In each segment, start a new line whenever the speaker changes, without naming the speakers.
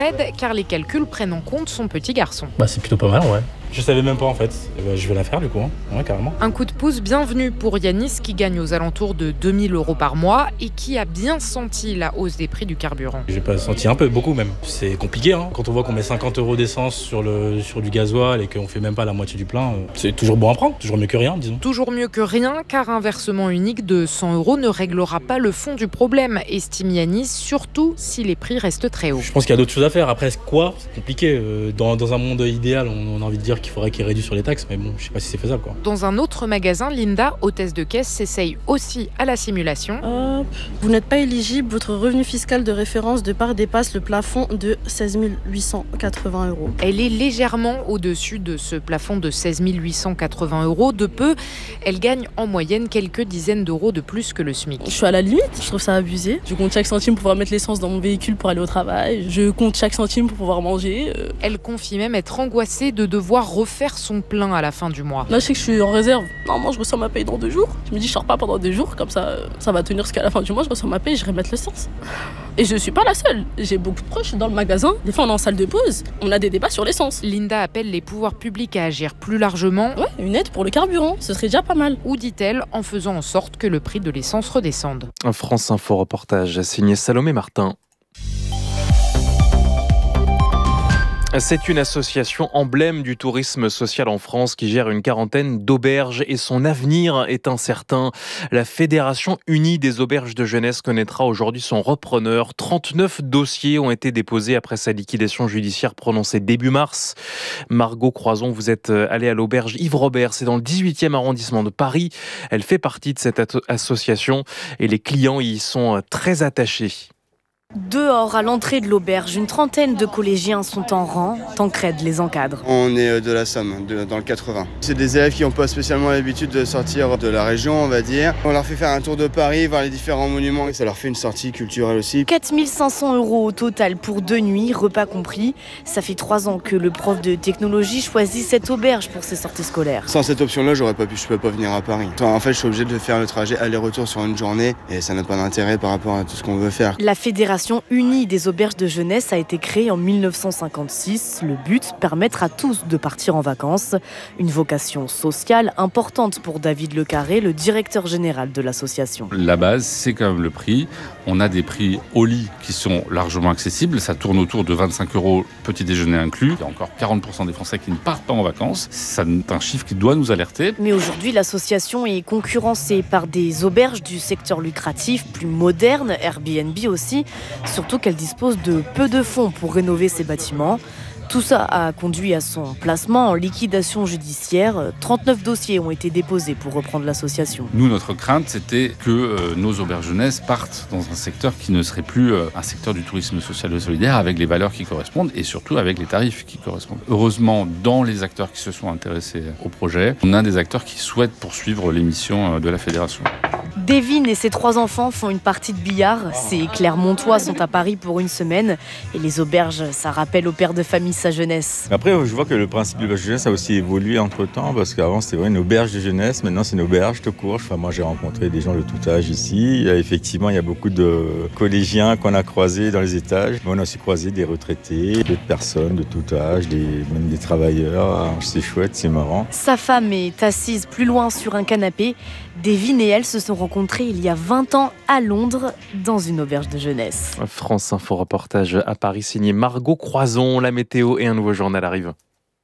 car les calculs prennent en compte son petit garçon.
C'est plutôt pas mal, ouais. Je savais même pas en fait. Je vais la faire du coup, ouais, carrément.
Un coup de pouce bienvenu pour Yanis qui gagne aux alentours de 2 000 € par mois et qui a bien senti la hausse des prix du carburant.
J'ai pas senti un peu, beaucoup même. C'est compliqué, quand on voit qu'on met 50 € d'essence sur du gasoil et qu'on fait même pas la moitié du plein. C'est toujours bon à prendre, toujours mieux que rien, disons.
Toujours mieux que rien, car un versement unique de 100 € ne réglera pas le fond du problème, estime Yanis, surtout si les prix restent très hauts.
Je pense qu'il y a d'autres choses à faire. Après, quoi ? C'est compliqué. Dans un monde idéal, on a envie de dire qu'il faudrait qu'il réduise sur les taxes, mais bon, je sais pas si c'est faisable, quoi.
Dans un autre magasin, Linda, hôtesse de caisse, s'essaye aussi à la simulation.
Vous n'êtes pas éligible, votre revenu fiscal de référence de part dépasse le plafond de 16 880 €.
Elle est légèrement au-dessus de ce plafond de 16 880 €. De peu, elle gagne en moyenne quelques dizaines d'euros de plus que le SMIC.
Je suis à la limite, je trouve ça abusé. Je compte chaque centime pour pouvoir mettre l'essence dans mon véhicule pour aller au travail. Je compte chaque centime pour pouvoir manger.
Elle confie même être angoissée de devoir refaire son plein à la fin du mois.
Là, je sais que je suis en réserve. Normalement, je reçois ma paye dans 2 jours. Je me dis, je sors pas pendant 2 jours, comme ça va tenir jusqu'à la fin du mois. Je reçois ma paye, je vais mettre l'essence. Et je suis pas la seule. J'ai beaucoup de proches dans le magasin. Des fois, on est en salle de pause. On a des débats sur l'essence.
Linda appelle les pouvoirs publics à agir plus largement.
Ouais, une aide pour le carburant, ce serait déjà pas mal.
Ou dit-elle, en faisant en sorte que le prix de l'essence redescende.
Un France Info reportage signé Salomé Martin. C'est une association emblème du tourisme social en France qui gère une quarantaine d'auberges et son avenir est incertain. La Fédération unie des auberges de jeunesse connaîtra aujourd'hui son repreneur. 39 dossiers ont été déposés après sa liquidation judiciaire prononcée début mars. Margot Croison, vous êtes allée à l'auberge Yves Robert, c'est dans le 18e arrondissement de Paris. Elle fait partie de cette association et les clients y sont très attachés.
Dehors, à l'entrée de l'auberge, une trentaine de collégiens sont en rang. Tancred les encadre.
On est de la Somme, dans le 80. C'est des élèves qui n'ont pas spécialement l'habitude de sortir de la région, on va dire. On leur fait faire un tour de Paris, voir les différents monuments. Et ça leur fait une sortie culturelle aussi.
4 500 € au total pour 2 nuits, repas compris. Ça fait 3 ans que le prof de technologie choisit cette auberge pour ses sorties scolaires.
Sans cette option-là, je peux pas venir à Paris. En fait, je suis obligé de faire le trajet aller-retour sur une journée. Et ça n'a pas d'intérêt par rapport à tout ce qu'on veut faire.
La Fédération unie des auberges de jeunesse a été créée en 1956. Le but, permettre à tous de partir en vacances. Une vocation sociale importante pour David Le Carré, le directeur général de l'association.
La base, c'est quand même le prix. On a des prix au lit qui sont largement accessibles. Ça tourne autour de 25 €, petit déjeuner inclus. Il y a encore 40% des Français qui ne partent pas en vacances. C'est un chiffre qui doit nous alerter.
Mais aujourd'hui, l'association est concurrencée par des auberges du secteur lucratif, plus modernes, Airbnb aussi. Surtout qu'elle dispose de peu de fonds pour rénover ses bâtiments. Tout ça a conduit à son placement en liquidation judiciaire. 39 dossiers ont été déposés pour reprendre l'association.
Nous, notre crainte, c'était que nos auberges jeunesse partent dans un secteur qui ne serait plus un secteur du tourisme social et solidaire avec les valeurs qui correspondent et surtout avec les tarifs qui correspondent. Heureusement, dans les acteurs qui se sont intéressés au projet, on a des acteurs qui souhaitent poursuivre les missions de la fédération.
Devin et ses 3 enfants font une partie de billard. Ses Clermontois sont à Paris pour une semaine. Et les auberges, ça rappelle au père de famille sa jeunesse.
Après, je vois que le principe de l'auberge de jeunesse a aussi évolué entre-temps, parce qu'avant, c'était une auberge de jeunesse. Maintenant, c'est une auberge tout court. Moi, j'ai rencontré des gens de tout âge ici. Effectivement, il y a beaucoup de collégiens qu'on a croisés dans les étages. Mais on a aussi croisé des retraités, d'autres personnes de tout âge, même des travailleurs. C'est chouette, c'est marrant.
Sa femme est assise plus loin sur un canapé. Devin et elle se sont rencontrés il y a 20 ans à Londres, dans une auberge de jeunesse.
France Info reportage à Paris signé Margot Croison. La météo et un nouveau journal arrivent.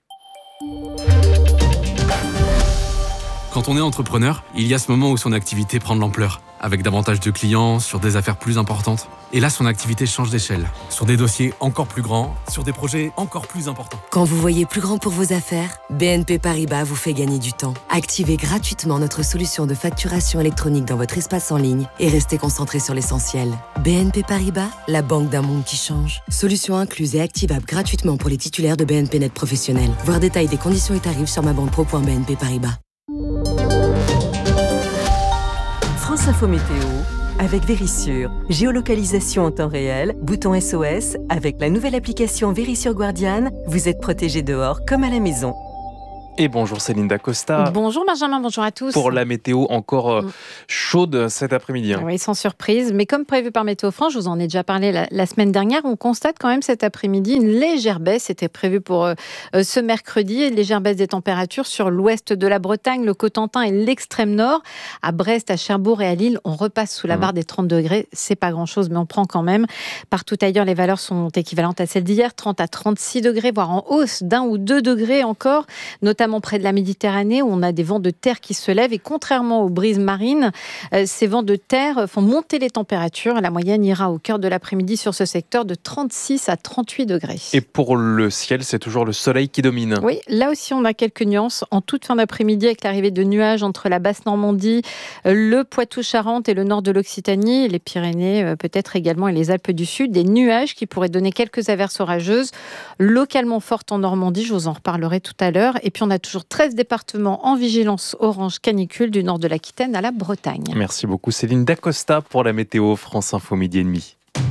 Quand on est entrepreneur, il y a ce moment où son activité prend de l'ampleur, avec davantage de clients, sur des affaires plus importantes. Et là, son activité change d'échelle, sur des dossiers encore plus grands, sur des projets encore plus importants.
Quand vous voyez plus grand pour vos affaires, BNP Paribas vous fait gagner du temps. Activez gratuitement notre solution de facturation électronique dans votre espace en ligne et restez concentré sur l'essentiel. BNP Paribas, la banque d'un monde qui change. Solution incluse et activable gratuitement pour les titulaires de BNP Net Professionnel. Voir détail des conditions et tarifs sur mabanquepro.bnp Paribas.
France Info Météo avec Vérissure. Géolocalisation en temps réel, bouton SOS. Avec la nouvelle application Vérissure Guardian, vous êtes protégé dehors comme à la maison.
Et bonjour Céline Dacosta.
Bonjour Benjamin, bonjour à tous.
Pour la météo encore chaude cet après-midi.
Oui, sans surprise. Mais comme prévu par Météo France, je vous en ai déjà parlé la semaine dernière, on constate quand même cet après-midi une légère baisse. C'était prévu pour ce mercredi. Une légère baisse des températures sur l'ouest de la Bretagne, le Cotentin et l'extrême nord. À Brest, à Cherbourg et à Lille, on repasse sous la barre des 30 degrés. C'est pas grand-chose, mais on prend quand même. Partout ailleurs, les valeurs sont équivalentes à celles d'hier, 30 à 36 degrés, voire en hausse d'1 ou 2 degrés encore, notamment près de la Méditerranée où on a des vents de terre qui se lèvent et contrairement aux brises marines, ces vents de terre font monter les températures. La moyenne ira au cœur de l'après-midi sur ce secteur de 36 à 38 degrés.
Et pour le ciel, c'est toujours le soleil qui domine.
Oui, là aussi on a quelques nuances en toute fin d'après-midi avec l'arrivée de nuages entre la basse Normandie, le Poitou-Charentes et le nord de l'Occitanie, les Pyrénées peut-être également et les Alpes du Sud. Des nuages qui pourraient donner quelques averses orageuses, localement fortes en Normandie, je vous en reparlerai tout à l'heure. Et puis on a toujours 13 départements en vigilance orange canicule du nord de l'Aquitaine à la Bretagne.
Merci beaucoup Céline Dacosta pour la météo France Info midi et demi.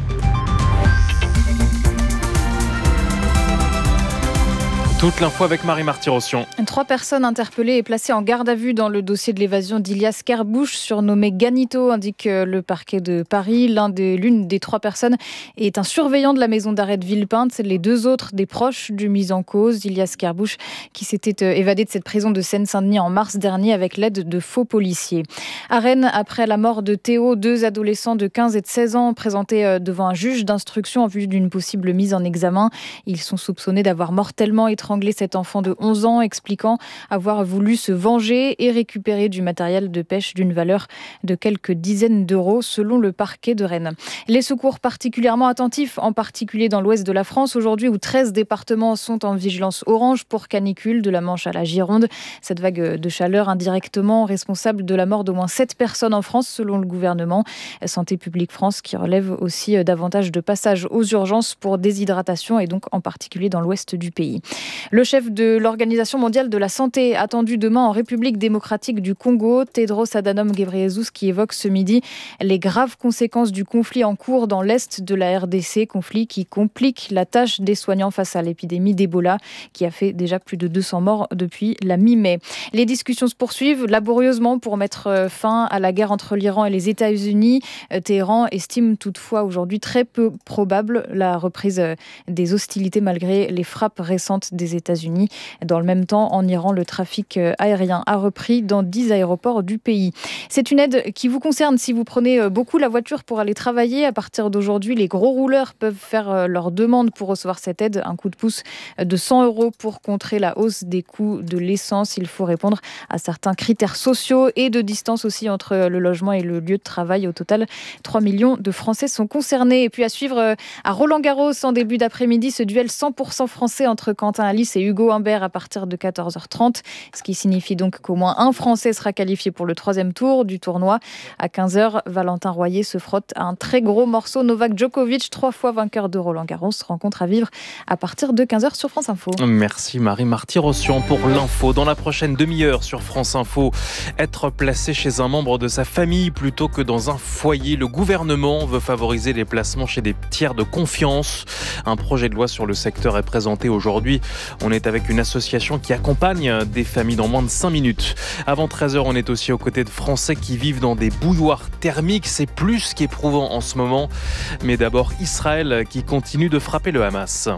Toute l'info avec Marie Marty-Rossian.
3 personnes interpellées et placées en garde à vue dans le dossier de l'évasion d'Ilias Kerrbouch, surnommé Ganito, indique le parquet de Paris. L'une des 3 personnes est un surveillant de la maison d'arrêt de Villepinte. Les 2 autres, des proches du mis en cause, Ilias Kerrbouch, qui s'était évadé de cette prison de Seine-Saint-Denis en mars dernier avec l'aide de faux policiers. À Rennes, après la mort de Théo, 2 adolescents de 15 et de 16 ans présentés devant un juge d'instruction en vue d'une possible mise en examen. Ils sont soupçonnés d'avoir mortellement étranglé cet enfant de 11 ans, expliquant avoir voulu se venger et récupérer du matériel de pêche d'une valeur de quelques dizaines d'euros, selon le parquet de Rennes. Les secours particulièrement attentifs, en particulier dans l'ouest de la France, aujourd'hui où 13 départements sont en vigilance orange pour canicule, de la Manche à la Gironde. Cette vague de chaleur indirectement responsable de la mort d'au moins 7 personnes en France, selon le gouvernement. Santé publique France qui relève aussi davantage de passages aux urgences pour déshydratation et donc en particulier dans l'ouest du pays. Le chef de l'Organisation mondiale de la santé attendu demain en République démocratique du Congo, Tedros Adhanom Ghebreyesus, qui évoque ce midi les graves conséquences du conflit en cours dans l'est de la RDC, conflit qui complique la tâche des soignants face à l'épidémie d'Ebola qui a fait déjà plus de 200 morts depuis la mi-mai. Les discussions se poursuivent laborieusement pour mettre fin à la guerre entre l'Iran et les États-Unis. Téhéran estime toutefois aujourd'hui très peu probable la reprise des hostilités malgré les frappes récentes des États-Unis. Dans le même temps, en Iran, le trafic aérien a repris dans 10 aéroports du pays. C'est une aide qui vous concerne si vous prenez beaucoup la voiture pour aller travailler. À partir d'aujourd'hui, les gros rouleurs peuvent faire leur demande pour recevoir cette aide. Un coup de pouce de 100 € pour contrer la hausse des coûts de l'essence. Il faut répondre à certains critères sociaux et de distance aussi entre le logement et le lieu de travail. Au total, 3 millions de Français sont concernés. Et puis à suivre à Roland-Garros en début d'après-midi, ce duel 100% français entre Quentin Alice et Hugo Humbert à partir de 14h30, ce qui signifie donc qu'au moins un Français sera qualifié pour le 3e tour du tournoi. À 15h, Valentin Royer se frotte à un très gros morceau. Novak Djokovic, 3 fois vainqueur de Roland-Garros, rencontre à vivre à partir de 15h sur France Info.
Merci Marie Marty-Rossian pour l'info. Dans la prochaine demi-heure sur France Info, être placé chez un membre de sa famille plutôt que dans un foyer. Le gouvernement veut favoriser les placements chez des tiers de confiance. Un projet de loi sur le secteur est présenté aujourd'hui. On est avec une association qui accompagne des familles dans moins de 5 minutes. Avant 13h, on est aussi aux côtés de Français qui vivent dans des bouilloires thermiques. C'est plus qu'éprouvant en ce moment. Mais d'abord, Israël qui continue de frapper le Hamas.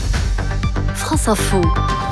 France Info.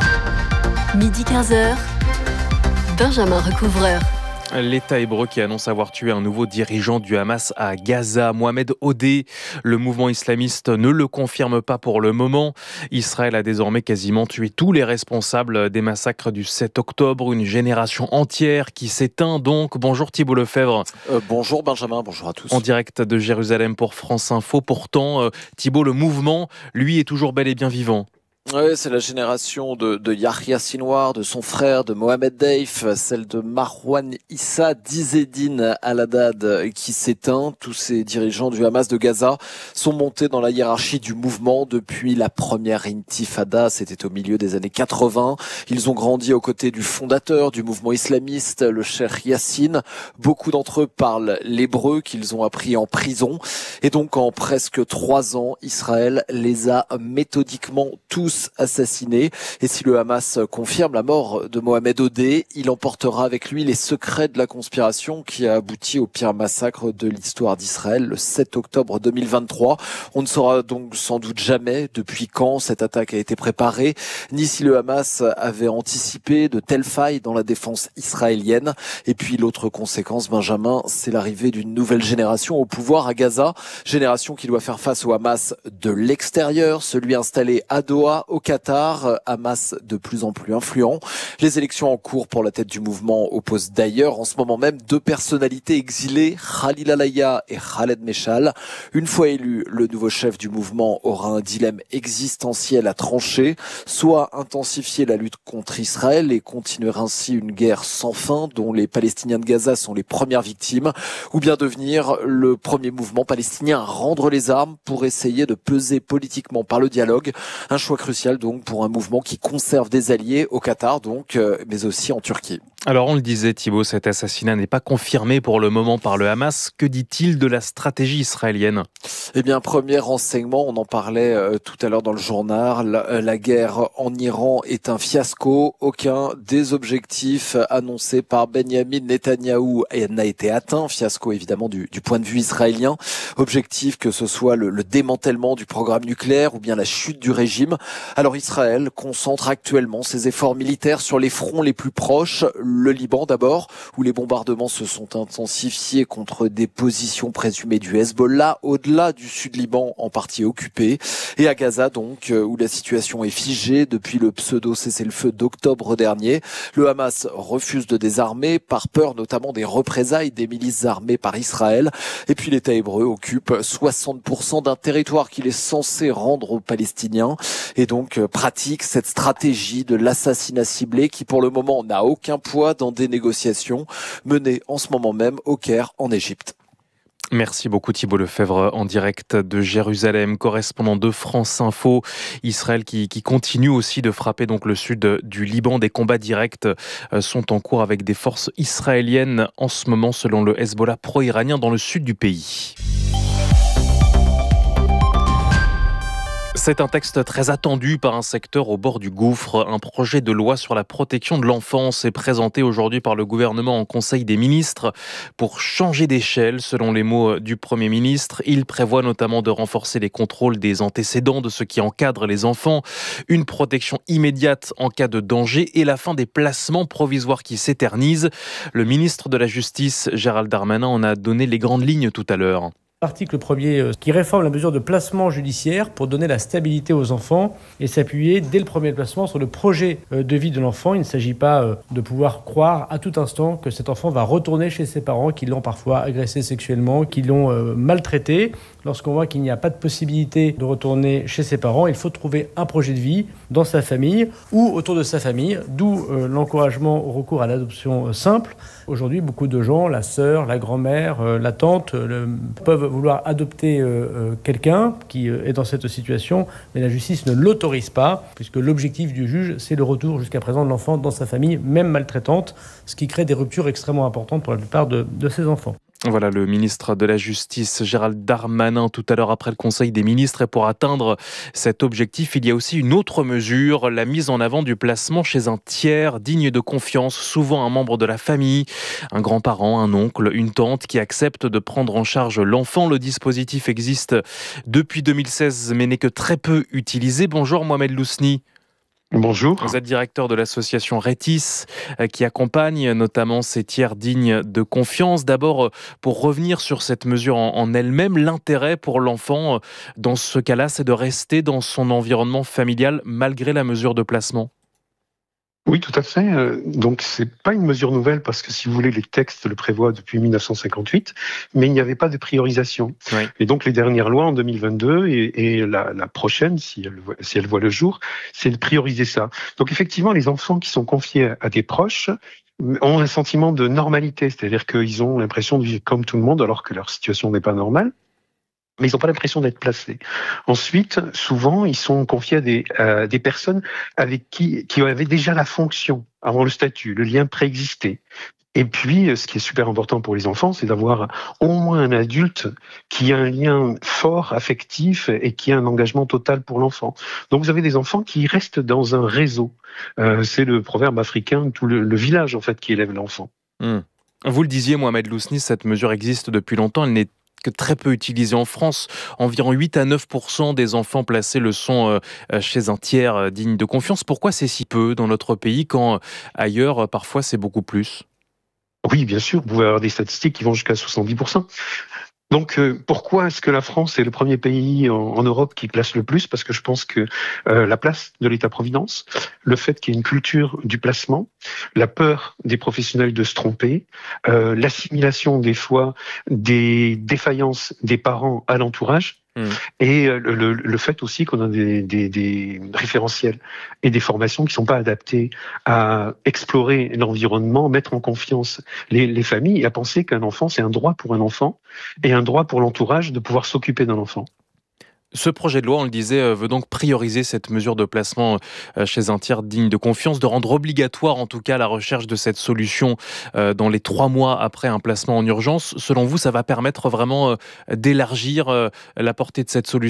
Midi 15h. Benjamin Recouvreur.
L'État hébreu qui annonce avoir tué un nouveau dirigeant du Hamas à Gaza, Mohamed Odeh. Le mouvement islamiste ne le confirme pas pour le moment. Israël a désormais quasiment tué tous les responsables des massacres du 7 octobre. Une génération entière qui s'éteint donc. Bonjour Thibault Lefebvre.
Bonjour Benjamin, bonjour à tous.
En direct de Jérusalem pour France Info. Pourtant, Thibault, le mouvement, lui, est toujours bel et bien vivant.
Oui, c'est la génération de Yahya Sinwar, de son frère, de Mohamed Deif, celle de Marwan Issa, d'Izzedine Al-Haddad qui s'éteint. Tous ces dirigeants du Hamas de Gaza sont montés dans la hiérarchie du mouvement depuis la première intifada, c'était au milieu des années 80. Ils ont grandi aux côtés du fondateur du mouvement islamiste, le cheikh Yassine. Beaucoup d'entre eux parlent l'hébreu qu'ils ont appris en prison. Et donc en presque 3 ans, Israël les a méthodiquement tous tous assassinés. Et si le Hamas confirme la mort de Mohamed Odeh, il emportera avec lui les secrets de la conspiration qui a abouti au pire massacre de l'histoire d'Israël le 7 octobre 2023. On ne saura donc sans doute jamais depuis quand cette attaque a été préparée, ni si le Hamas avait anticipé de telles failles dans la défense israélienne. Et puis l'autre conséquence, Benjamin, c'est l'arrivée d'une nouvelle génération au pouvoir à Gaza. Génération qui doit faire face au Hamas de l'extérieur, celui installé à Doha, au Qatar. Hamas de plus en plus influent. Les élections en cours pour la tête du mouvement opposent d'ailleurs en ce moment même deux personnalités exilées, Khalil Alaya et Khaled Meshal. Une fois élu, le nouveau chef du mouvement aura un dilemme existentiel à trancher, soit intensifier la lutte contre Israël et continuer ainsi une guerre sans fin dont les Palestiniens de Gaza sont les premières victimes, ou bien devenir le premier mouvement palestinien à rendre les armes pour essayer de peser politiquement par le dialogue. Un choix crucial donc pour un mouvement qui conserve des alliés au Qatar donc, mais aussi en Turquie.
Alors on le disait Thibaut, cet assassinat n'est pas confirmé pour le moment par le Hamas. Que dit-il de la stratégie israélienne ?
Eh bien, premier renseignement, on en parlait tout à l'heure dans le journal, la guerre en Iran est un fiasco. Aucun des objectifs annoncés par Benyamin Netanyahou n'a été atteint. Fiasco évidemment du point de vue israélien. Objectif que ce soit le démantèlement du programme nucléaire ou bien la chute du régime. Alors Israël concentre actuellement ses efforts militaires sur les fronts les plus proches. Le Liban d'abord, où les bombardements se sont intensifiés contre des positions présumées du Hezbollah, au-delà du sud Liban en partie occupé, et à Gaza donc, où la situation est figée depuis le pseudo-cessez-le-feu d'octobre dernier. Le Hamas refuse de désarmer, par peur notamment des représailles des milices armées par Israël, et puis l'État hébreu occupe 60% d'un territoire qu'il est censé rendre aux Palestiniens, et donc pratique cette stratégie de l'assassinat ciblé qui pour le moment n'a aucun poids dans des négociations menées en ce moment même au Caire en Égypte.
Merci beaucoup Thibaut Lefebvre en direct de Jérusalem, correspondant de France Info. Israël qui continue aussi de frapper donc le sud du Liban. Des combats directs sont en cours avec des forces israéliennes en ce moment selon le Hezbollah pro-iranien dans le sud du pays. C'est un texte très attendu par un secteur au bord du gouffre. Un projet de loi sur la protection de l'enfance est présenté aujourd'hui par le gouvernement en Conseil des ministres pour changer d'échelle, selon les mots du Premier ministre. Il prévoit notamment de renforcer les contrôles des antécédents de ceux qui encadrent les enfants, une protection immédiate en cas de danger et la fin des placements provisoires qui s'éternisent. Le ministre de la Justice, Gérald Darmanin, en a donné les grandes lignes tout à l'heure.
L'article 1er qui réforme la mesure de placement judiciaire pour donner la stabilité aux enfants et s'appuyer dès le premier placement sur le projet de vie de l'enfant. Il ne s'agit pas de pouvoir croire à tout instant que cet enfant va retourner chez ses parents qui l'ont parfois agressé sexuellement, qui l'ont maltraité. Lorsqu'on voit qu'il n'y a pas de possibilité de retourner chez ses parents, il faut trouver un projet de vie dans sa famille ou autour de sa famille, d'où l'encouragement au recours à l'adoption simple. Aujourd'hui, beaucoup de gens, la sœur, la grand-mère, la tante, peuvent vouloir adopter quelqu'un qui est dans cette situation, mais la justice ne l'autorise pas, puisque l'objectif du juge, c'est le retour jusqu'à présent de l'enfant dans sa famille, même maltraitante, ce qui crée des ruptures extrêmement importantes pour la plupart de ces enfants.
Voilà le ministre de la Justice, Gérald Darmanin, tout à l'heure après le Conseil des ministres. Et pour atteindre cet objectif, il y a aussi une autre mesure, la mise en avant du placement chez un tiers digne de confiance, souvent un membre de la famille, un grand-parent, un oncle, une tante qui accepte de prendre en charge l'enfant. Le dispositif existe depuis 2016 mais n'est que très peu utilisé. Bonjour Mohamed Lousni.
Bonjour.
Vous êtes directeur de l'association Rétis qui accompagne notamment ces tiers dignes de confiance. D'abord, pour revenir sur cette mesure en elle-même, l'intérêt pour l'enfant dans ce cas-là, c'est de rester dans son environnement familial malgré la mesure de placement.
Oui, tout à fait. Donc, c'est pas une mesure nouvelle parce que, si vous voulez, les textes le prévoient depuis 1958, mais il n'y avait pas de priorisation. Oui. Et donc, les dernières lois en 2022 et la prochaine, si elle voit le jour, c'est de prioriser ça. Donc, effectivement, les enfants qui sont confiés à des proches ont un sentiment de normalité, c'est-à-dire qu'ils ont l'impression de vivre comme tout le monde alors que leur situation n'est pas normale. Mais ils n'ont pas l'impression d'être placés. Ensuite, souvent, ils sont confiés à des personnes avec qui avaient déjà la fonction avant le statut, le lien préexistait. Et puis, ce qui est super important pour les enfants, c'est d'avoir au moins un adulte qui a un lien fort, affectif, et qui a un engagement total pour l'enfant. Donc, vous avez des enfants qui restent dans un réseau. C'est le proverbe africain, tout le village, en fait, qui élève l'enfant.
Vous le disiez, Mohamed Lousnis, cette mesure existe depuis longtemps. Elle n'est que très peu utilisée en France. Environ 8 à 9% des enfants placés le sont chez un tiers digne de confiance. Pourquoi c'est si peu dans notre pays quand ailleurs, parfois, c'est beaucoup plus ?
Oui, bien sûr, vous pouvez avoir des statistiques qui vont jusqu'à 70%. Donc, pourquoi est-ce que la France est le premier pays en Europe qui place le plus ? Parce que je pense que la place de l'État-providence, le fait qu'il y ait une culture du placement, la peur des professionnels de se tromper, l'assimilation des fois des défaillances des parents à l'entourage, et le fait aussi qu'on a des référentiels et des formations qui ne sont pas adaptées à explorer l'environnement, mettre en confiance les familles et à penser qu'un enfant, c'est un droit pour un enfant et un droit pour l'entourage de pouvoir s'occuper d'un enfant.
Ce projet de loi, on le disait, veut donc prioriser cette mesure de placement chez un tiers digne de confiance, de rendre obligatoire en tout cas la recherche de cette solution dans les 3 mois après un placement en urgence. Selon vous, ça va permettre vraiment d'élargir la portée de cette solution ?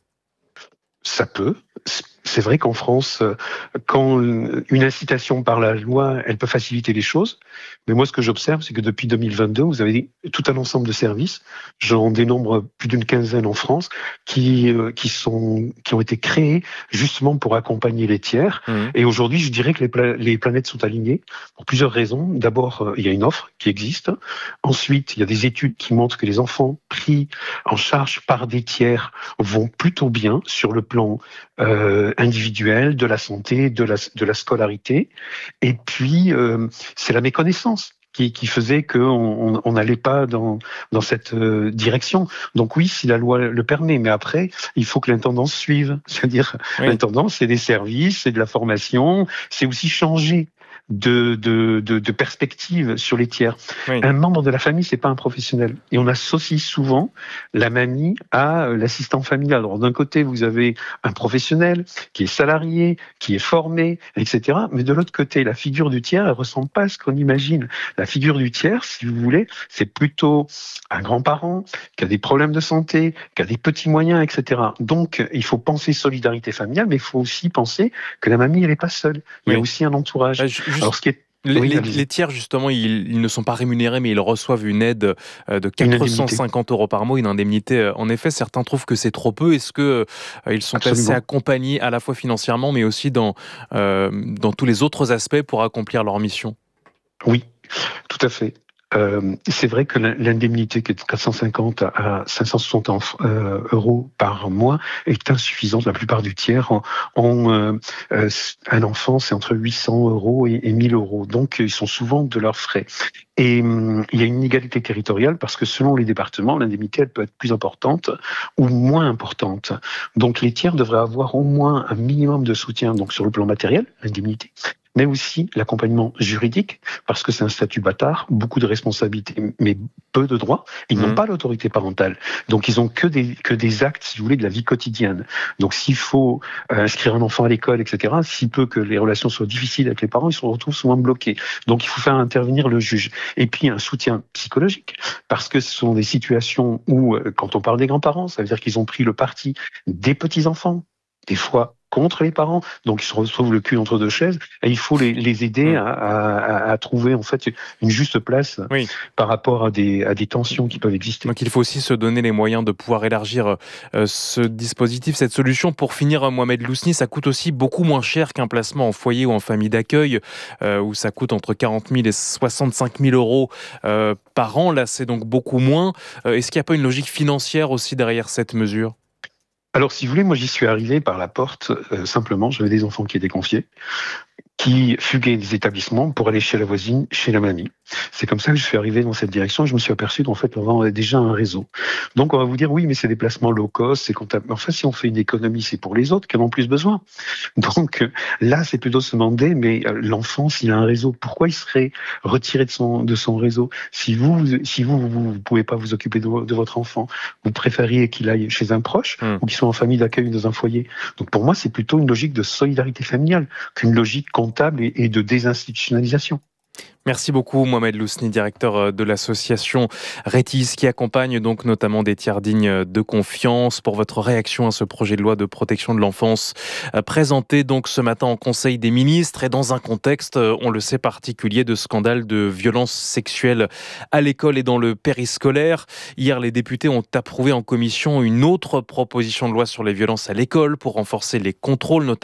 Ça peut. C'est vrai qu'en France, quand une incitation par la loi, elle peut faciliter les choses. Mais moi, ce que j'observe, c'est que depuis 2022, vous avez tout un ensemble de services. J'en dénombre plus d'une quinzaine en France qui ont été créés justement pour accompagner les tiers. Et aujourd'hui, je dirais que les planètes sont alignées pour plusieurs raisons. D'abord, il y a une offre qui existe. Ensuite, il y a des études qui montrent que les enfants pris en charge par des tiers vont plutôt bien sur le plan individuel, de la santé, de la scolarité. Et puis, c'est la méconnaissance qui faisait qu'on n'allait pas dans cette direction. Donc oui, si la loi le permet, mais après, il faut que l'intendance suive. C'est-à-dire, l'intendance, c'est des services, c'est de la formation, c'est aussi changer de perspective sur les tiers. Un membre de la famille, c'est pas un professionnel. Et on associe souvent la mamie à l'assistant familial. Alors d'un côté, vous avez un professionnel qui est salarié, qui est formé, etc. Mais de l'autre côté, la figure du tiers, elle ressemble pas à ce qu'on imagine. La figure du tiers, si vous voulez, c'est plutôt un grand-parent qui a des problèmes de santé, qui a des petits moyens, etc. Donc, il faut penser solidarité familiale, mais il faut aussi penser que la mamie, elle n'est pas seule. Il y a aussi un entourage. Alors,
les tiers, justement, ils ne sont pas rémunérés, mais ils reçoivent une aide de 450 € par mois, une indemnité. En effet, certains trouvent que c'est trop peu. Est-ce qu'ils sont assez accompagnés à la fois financièrement, mais aussi dans tous les autres aspects pour accomplir leur mission ?
Oui, tout à fait. C'est vrai que l'indemnité qui est de 450 à 560 € par mois est insuffisante. La plupart du tiers ont un enfant, c'est entre 800 € et 1000 €. Donc, ils sont souvent de leurs frais. Et il y a une inégalité territoriale parce que selon les départements, l'indemnité elle peut être plus importante ou moins importante. Donc, les tiers devraient avoir au moins un minimum de soutien, donc sur le plan matériel, l'indemnité, mais aussi l'accompagnement juridique, parce que c'est un statut bâtard, beaucoup de responsabilités, mais peu de droits. Ils n'ont pas l'autorité parentale. Donc, ils ont que des actes, si vous voulez, de la vie quotidienne. Donc, s'il faut inscrire un enfant à l'école, etc., si peu que les relations soient difficiles avec les parents, ils se retrouvent souvent bloqués. Donc, il faut faire intervenir le juge. Et puis, un soutien psychologique, parce que ce sont des situations où, quand on parle des grands-parents, ça veut dire qu'ils ont pris le parti des petits-enfants, des fois contre les parents, donc ils se retrouvent le cul entre deux chaises, et il faut les aider à trouver en fait une juste place par rapport à des tensions qui peuvent exister.
Donc il faut aussi se donner les moyens de pouvoir élargir ce dispositif, cette solution. Pour finir, Mohamed Lousnis, ça coûte aussi beaucoup moins cher qu'un placement en foyer ou en famille d'accueil, où ça coûte entre 40 000 et 65 000 € par an. Là, c'est donc beaucoup moins. Est-ce qu'il n'y a pas une logique financière aussi derrière cette mesure ?
Alors, si vous voulez, moi, j'y suis arrivé par la porte, simplement. J'avais des enfants qui étaient confiés, qui fuguaient des établissements pour aller chez la voisine, chez la mamie. C'est comme ça que je suis arrivé dans cette direction. Je me suis aperçu qu'en fait, on avait déjà un réseau. Donc, on va vous dire, oui, mais c'est des placements low cost, c'est comptable. Enfin, si on fait une économie, c'est pour les autres qui en ont plus besoin. Donc, là, c'est plutôt se demander, mais l'enfant, s'il a un réseau, pourquoi il serait retiré de son réseau? Si vous pouvez pas vous occuper de votre enfant, vous préfériez qu'il aille chez un proche ou qu'il soit en famille d'accueil ou dans un foyer. Donc, pour moi, c'est plutôt une logique de solidarité familiale qu'une logique comptable et de désinstitutionnalisation.
Merci beaucoup Mohamed Lousni, directeur de l'association Rétis, qui accompagne donc notamment des tiers dignes de confiance, pour votre réaction à ce projet de loi de protection de l'enfance présenté donc ce matin en Conseil des ministres et dans un contexte, on le sait, particulier de scandale de violences sexuelles à l'école et dans le périscolaire. Hier, les députés ont approuvé en commission une autre proposition de loi sur les violences à l'école pour renforcer les contrôles, notamment